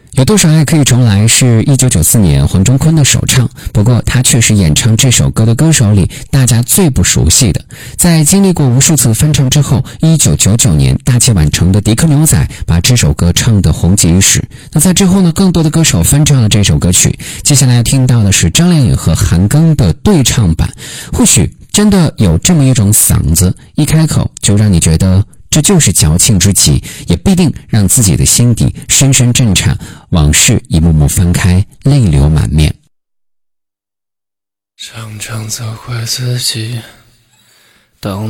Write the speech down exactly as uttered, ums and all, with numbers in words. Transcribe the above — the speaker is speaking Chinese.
有多少爱可以重来是一九九四年黄中坤的首唱，不过他却是演唱这首歌的歌手里大家最不熟悉的。在经历过无数次翻唱之后，一九九九年大器晚成的迪克牛仔把这首歌唱得红极一时。那在之后呢，更多的歌手翻唱了这首歌曲。接下来要听到的是张靓颖和韩庚的对唱版。或许真的有这么一种嗓子，一开口就让你觉得这就是矫情之极，也必定让自己的心底深深震颤，往事一幕幕翻开，泪流满面。 常常责怪自己，当